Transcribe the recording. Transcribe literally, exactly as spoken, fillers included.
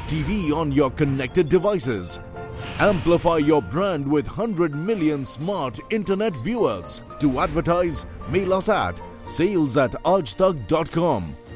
T V on your connected devices. Amplify your brand with one hundred million smart internet viewers. To advertise, mail us at sales at aajtak dot com.